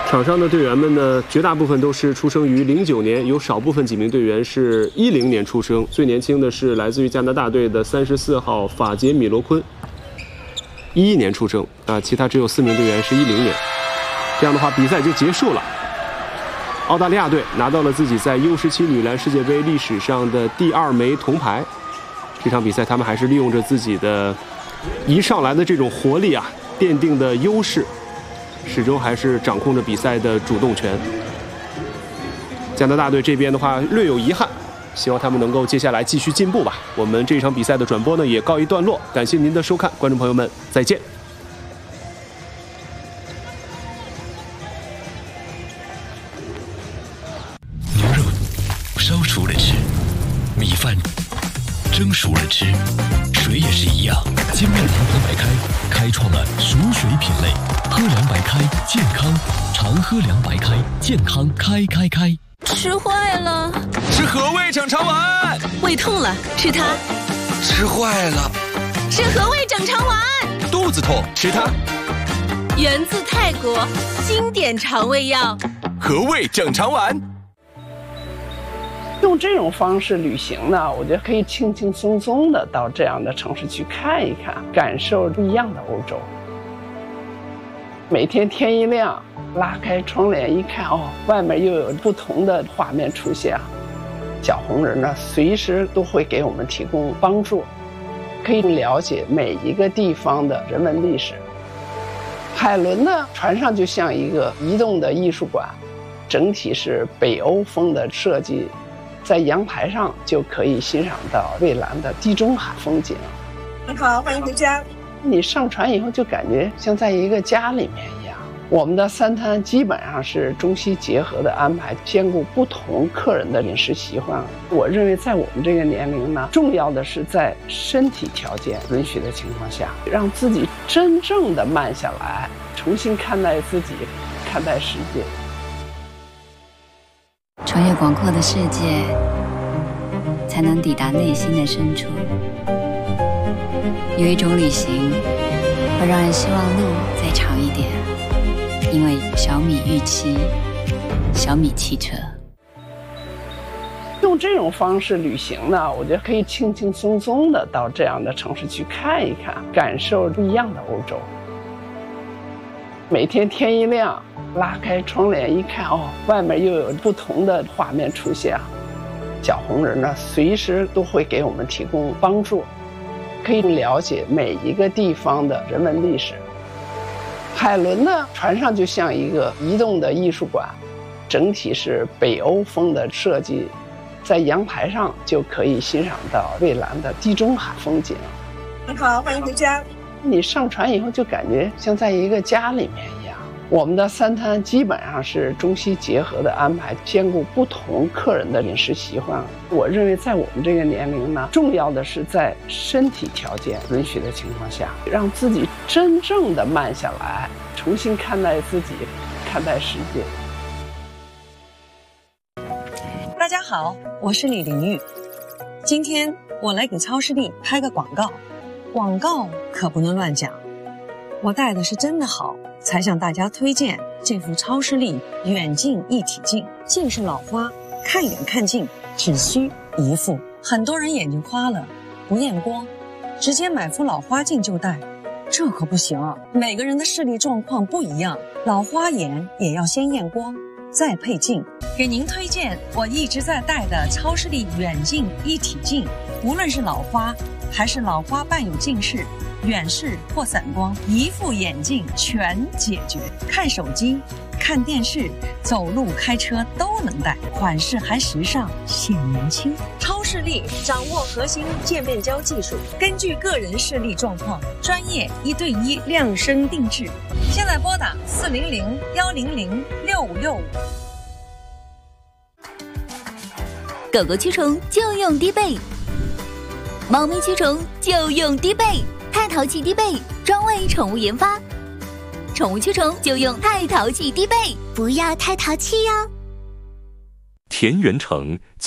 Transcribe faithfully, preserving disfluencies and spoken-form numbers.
场上的队员们呢，绝大部分都是出生于零九年，有少部分几名队员是一零年出生。最年轻的是来自于加拿大队的三十四号法杰米罗昆，一一年出生啊，其他只有四名队员是一零年。这样的话，比赛就结束了。澳大利亚队拿到了自己在 U 十七女篮世界杯历史上的第二枚铜牌。这场比赛，他们还是利用着自己的一上来的这种活力啊，奠定的优势，始终还是掌控着比赛的主动权。加拿大队这边的话略有遗憾，希望他们能够接下来继续进步吧。我们这场比赛的转播呢也告一段落，感谢您的收看，观众朋友们再见。 牛肉烧熟了吃，米饭蒸熟了吃，水也是一样。精酿蓝牌白开开创了熟水品类，喝凉白开健康，常喝凉白开健康开开开。 吃坏了， 吃和味整肠丸。 胃痛了，吃它。 吃坏了， 吃和味整肠丸。 肚子痛，吃它。 源自泰国，经典肠胃药。 和味整肠丸。 用这种方式旅行呢，我觉得可以轻轻松松的到这样的城市去看一看，感受不一样的欧洲。每天天一亮，拉开窗帘一看，哦，外面又有不同的画面出现。小红人呢，随时都会给我们提供帮助，可以了解每一个地方的人文历史。海伦呢，船上就像一个移动的艺术馆，整体是北欧风的设计。在阳台上就可以欣赏到蔚蓝的地中海风景。 你好，欢迎回家。 你上船以后就感觉像在一个家里面一样。我们的三餐基本上是中西结合的安排，兼顾不同客人的饮食习惯。我认为在我们这个年龄呢，重要的是在身体条件允许的情况下，让自己真正的慢下来，重新看待自己，看待世界。 穿越广阔的世界，才能抵达内心的深处。有一种旅行，会让人希望路再长一点，因为小米预期，小米汽车。 用这种方式旅行呢，我觉得可以轻轻松松的到这样的城市去看一看，感受不一样的欧洲。每天天一亮，拉开窗帘一看，哦，外面又有不同的画面出现。小红人呢，随时都会给我们提供帮助，可以了解每一个地方的人文历史。海伦呢，船上就像一个移动的艺术馆，整体是北欧风的设计，在阳台上就可以欣赏到蔚蓝的地中海风景。 你好，欢迎回家。 你上船以后就感觉像在一个家里面一样。我们的三餐基本上是中西结合的安排，兼顾不同客人的饮食习惯。我认为在我们这个年龄呢，重要的是在身体条件允许的情况下，让自己真正的慢下来，重新看待自己，看待世界。 大家好，我是李玲玉。今天我来给超视力拍个广告，广告可不能乱讲。我带的是真的好，才向大家推荐这副超视力远近一体镜。近视老花，看远看近只需一副。很多人眼睛花了不验光，直接买副老花镜就戴，这可不行啊！每个人的视力状况不一样，老花眼也要先验光再配镜。给您推荐我一直在戴的超视力远近一体镜，无论是老花还是老花伴有近视、远视或散光，一副眼镜全解决。看手机、看电视、走路、开车都能戴，款式还时尚显年轻。超视力掌握核心渐变焦技术，根据个人视力状况，专业一对一量身定制。现在拨打四零零幺零零六五六五。 狗狗驱虫就用滴贝，猫咪驱虫就用滴贝。太淘气滴贝专为宠物研发，宠物驱虫就用太淘气滴贝，不要太淘气哟。 田园城